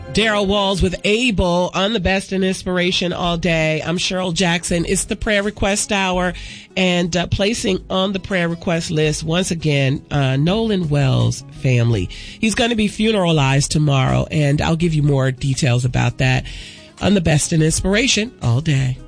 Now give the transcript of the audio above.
Daryl Walls with Abel on the Best in Inspiration all day. I'm Cheryl Jackson. It's the prayer request hour, and placing on the prayer request list once again, Nolan Wells family. He's going to be funeralized tomorrow, and I'll give you more details about that on the Best in Inspiration all day.